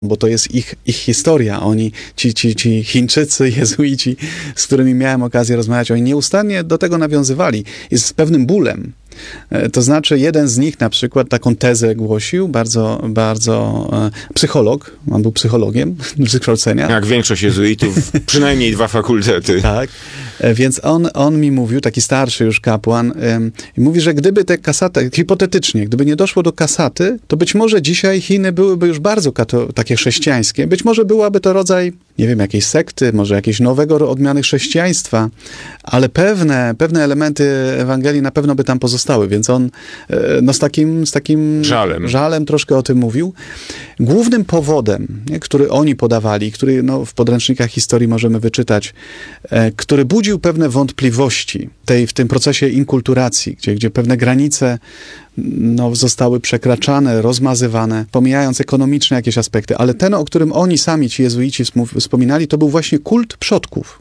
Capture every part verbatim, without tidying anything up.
bo to jest ich, ich historia. Oni, ci, ci, ci Chińczycy, jezuici, z którymi miałem okazję rozmawiać, oni nieustannie do tego nawiązywali i z pewnym bólem. To znaczy, jeden z nich na przykład taką tezę głosił, bardzo, bardzo e, psycholog, on był psychologiem z wykształcenia. Jak większość jezuitów, przynajmniej dwa fakultety. Tak, e, więc on, on mi mówił, taki starszy już kapłan, e, mówi, że gdyby te kasaty, hipotetycznie, gdyby nie doszło do kasaty, to być może dzisiaj Chiny byłyby już bardzo kato, takie chrześcijańskie. Być może byłaby to rodzaj, nie wiem, jakiejś sekty, może jakiegoś nowego odmiany chrześcijaństwa, ale pewne, pewne elementy Ewangelii na pewno by tam pozostały. Więc on no, z takim, z takim żalem. żalem troszkę o tym mówił. Głównym powodem, nie, który oni podawali, który no, w podręcznikach historii możemy wyczytać, e, który budził pewne wątpliwości tej, w tym procesie inkulturacji, gdzie, gdzie pewne granice no, zostały przekraczane, rozmazywane, pomijając ekonomiczne jakieś aspekty, ale ten, o którym oni sami, ci jezuici wspominali, to był właśnie kult przodków.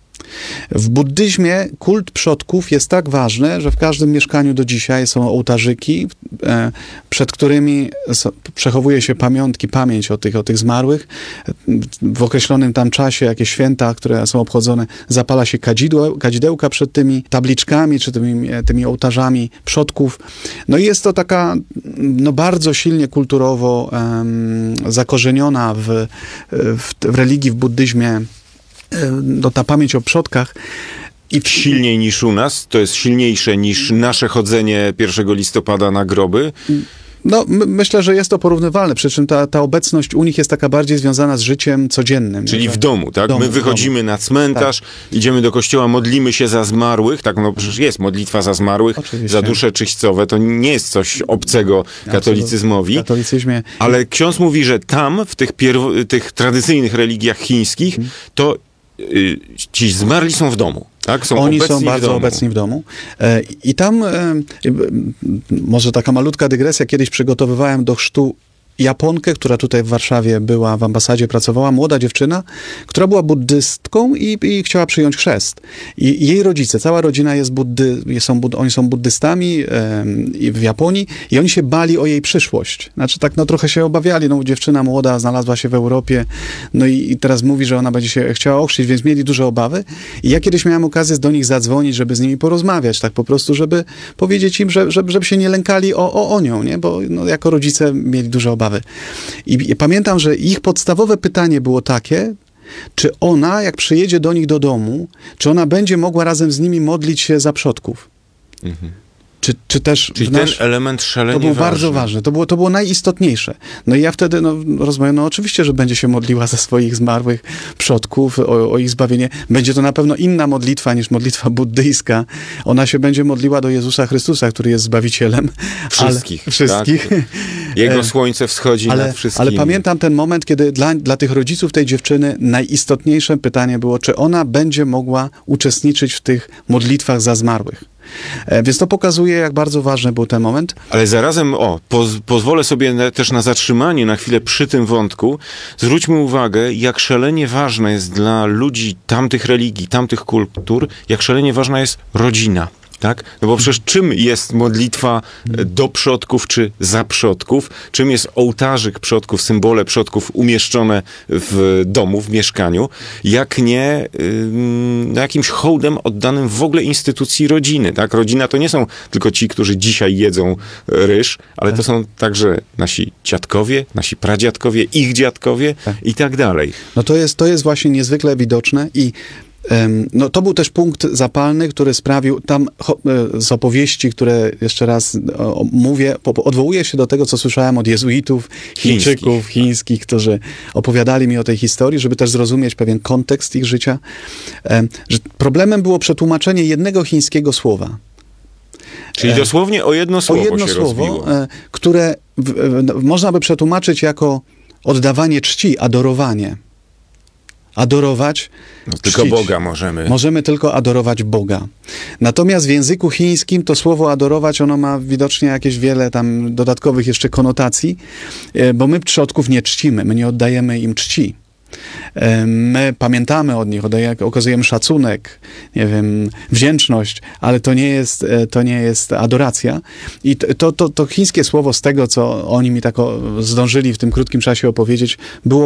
W buddyzmie kult przodków jest tak ważny, że w każdym mieszkaniu do dzisiaj są ołtarzyki, e, przed którymi so, przechowuje się pamiątki, pamięć o tych, o tych zmarłych. W określonym tam czasie, jakieś święta, które są obchodzone, zapala się kadzidło, kadzidełka przed tymi tabliczkami, czy tymi, tymi ołtarzami przodków. No i jest to taka no, bardzo silnie kulturowo um, zakorzeniona w, w, w religii, w buddyzmie no, ta pamięć o przodkach. I w... Silniej niż u nas? To jest silniejsze niż nasze chodzenie pierwszego listopada na groby? No, my, myślę, że jest to porównywalne, przy czym ta, ta obecność u nich jest taka bardziej związana z życiem codziennym. Czyli nie? w domu, tak? Domu, My wychodzimy na cmentarz, tak. Idziemy do kościoła, modlimy się za zmarłych, tak, no przecież jest modlitwa za zmarłych, oczywiście. Za dusze czyśćcowe, to nie jest coś obcego katolicyzmowi. Katolicyzmie. Ale ksiądz mówi, że tam, w tych, pierw- tych tradycyjnych religiach chińskich, hmm. to y, ci zmarli są w domu. Tak, są Oni są bardzo obecni w domu. E, I tam, e, może taka malutka dygresja, kiedyś przygotowywałem do chrztu Japonkę, która tutaj w Warszawie była, w ambasadzie pracowała, młoda dziewczyna, która była buddystką i, i chciała przyjąć chrzest. I jej rodzice, cała rodzina jest buddy, są, oni są buddystami e, w Japonii i oni się bali o jej przyszłość. Znaczy tak no trochę się obawiali, no dziewczyna młoda znalazła się w Europie, no i, i teraz mówi, że ona będzie się chciała ochrzcić, więc mieli duże obawy. I ja kiedyś miałem okazję do nich zadzwonić, żeby z nimi porozmawiać, tak po prostu, żeby powiedzieć im, że, żeby, żeby się nie lękali o, o, o nią, nie? Bo no, jako rodzice mieli duże obawy. I, I pamiętam, że ich podstawowe pytanie było takie, czy ona, jak przyjedzie do nich do domu, czy ona będzie mogła razem z nimi modlić się za przodków. Mhm. Czy, czy też Czyli nasz, ten element szalenie to był ważny. bardzo ważny. To było, to było najistotniejsze. No i ja wtedy no, rozmawiam, no oczywiście, że będzie się modliła za swoich zmarłych przodków, o, o ich zbawienie. Będzie to na pewno inna modlitwa niż modlitwa buddyjska. Ona się będzie modliła do Jezusa Chrystusa, który jest Zbawicielem. Wszystkich. Ale, wszystkich. Tak? Jego słońce wschodzi ale, nad wszystkimi. Ale pamiętam ten moment, kiedy dla, dla tych rodziców tej dziewczyny najistotniejsze pytanie było, czy ona będzie mogła uczestniczyć w tych modlitwach za zmarłych. Więc to pokazuje, jak bardzo ważny był ten moment. Ale zarazem, o, poz, pozwolę sobie na, też na zatrzymanie na chwilę przy tym wątku. Zwróćmy uwagę, jak szalenie ważna jest dla ludzi tamtych religii, tamtych kultur, jak szalenie ważna jest rodzina. Tak? No bo przecież czym jest modlitwa do przodków czy za przodków? Czym jest ołtarzyk przodków, symbole przodków umieszczone w domu, w mieszkaniu? Jak nie yy, jakimś hołdem oddanym w ogóle instytucji rodziny. Tak? Rodzina to nie są tylko ci, którzy dzisiaj jedzą ryż, ale to są także nasi dziadkowie, nasi pradziadkowie, ich dziadkowie i tak dalej. No to jest, to jest właśnie niezwykle widoczne i no, to był też punkt zapalny, który sprawił, tam z opowieści, które jeszcze raz o, mówię, odwołuję się do tego, co słyszałem od jezuitów, Chińczyków, chińskich. chińskich, którzy opowiadali mi o tej historii, żeby też zrozumieć pewien kontekst ich życia, że problemem było przetłumaczenie jednego chińskiego słowa. Czyli dosłownie o jedno słowo o jedno się słowo, rozbiło. które w, w, można by przetłumaczyć jako oddawanie czci, adorowanie. Adorować, no, tylko czcić. Boga możemy. Możemy tylko adorować Boga. Natomiast w języku chińskim to słowo adorować, ono ma widocznie jakieś wiele tam dodatkowych jeszcze konotacji, bo my przodków nie czcimy, my nie oddajemy im czci. E, My pamiętamy od nich, od- okazujemy szacunek, nie wiem, wdzięczność, ale to nie jest, e, to nie jest adoracja. I to, to, to, to chińskie słowo z tego, co oni mi tak o, zdążyli w tym krótkim czasie opowiedzieć, było